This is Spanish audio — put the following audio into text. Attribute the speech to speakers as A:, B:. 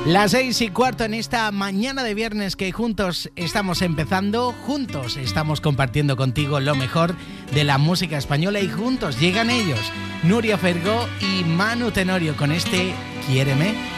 A: Las 6:15 en esta mañana de viernes que juntos estamos empezando, juntos estamos compartiendo contigo lo mejor de la música española y juntos llegan ellos, Nuria Fergó y Manu Tenorio con este Quiéreme.